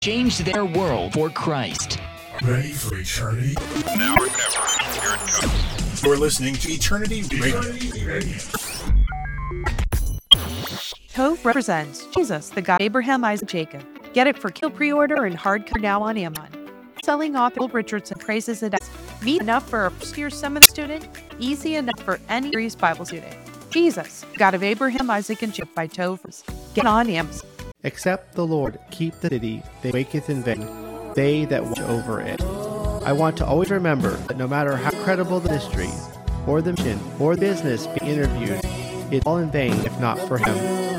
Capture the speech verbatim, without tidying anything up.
changed their world for Christ. Ready for eternity? Now or never. Here it comes. You're listening to Eternity Radio. Tove represents Jesus, the God of Abraham, Isaac, Jacob. Get it for Kindle pre-order and hardcover now on Amazon. Selling author Will Richardson praises it as meet enough for a first-year seminary student, easy enough for any serious Bible student. Jesus, God of Abraham, Isaac, and Jacob by Tove. Get on Amazon. Except the Lord keep the city, they waketh in vain, they that watch over it. I want to always remember that no matter how credible the ministry, or the mission, or business be interviewed, it's all in vain if not for Him.